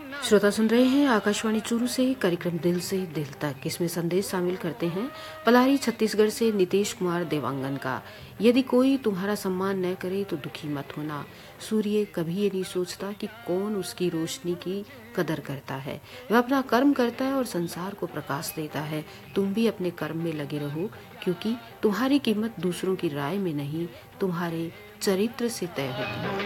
श्रोता सुन रहे हैं आकाशवाणी चूरू से कार्यक्रम दिल से दिल तक। इसमें संदेश शामिल करते हैं पलारी छत्तीसगढ़ से नितेश कुमार देवांगन का। यदि कोई तुम्हारा सम्मान न करे तो दुखी मत होना। सूर्य कभी ये नहीं सोचता कि कौन उसकी रोशनी की कदर करता है। वह अपना कर्म करता है और संसार को प्रकाश देता है। तुम भी अपने कर्म में लगे रहो, क्योंकि तुम्हारी कीमत दूसरों की राय में नहीं, तुम्हारे चरित्र से तय होती है।